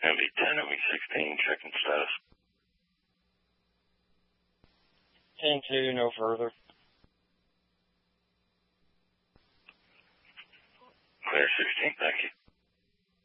MV10, MV16, checking status. 10-2, no further. Clear 16, thank you.